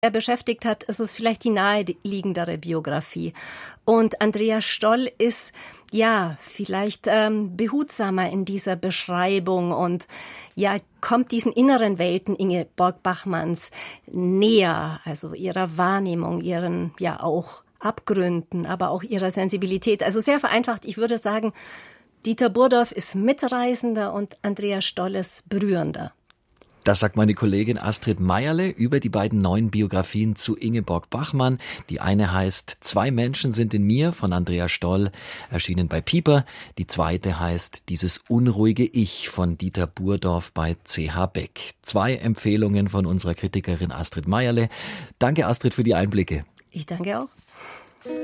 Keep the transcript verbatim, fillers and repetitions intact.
er beschäftigt hat, ist es vielleicht die naheliegendere Biografie. Und Andreas Stoll ist, ja, vielleicht ähm, behutsamer in dieser Beschreibung und ja, kommt diesen inneren Welten Ingeborg Bachmanns näher, also ihrer Wahrnehmung, ihren, ja, auch Abgründen, aber auch ihrer Sensibilität. Also sehr vereinfacht, ich würde sagen, Dieter Burdorf ist mitreißender und Andreas Stoll ist berührender. Das sagt meine Kollegin Astrid Meierle über die beiden neuen Biografien zu Ingeborg Bachmann. Die eine heißt Zwei Menschen sind in mir von Andreas Stoll, erschienen bei Piper. Die zweite heißt Dieses unruhige Ich von Dieter Burdorf bei C H Beck. Zwei Empfehlungen von unserer Kritikerin Astrid Meierle. Danke Astrid für die Einblicke. Ich danke auch.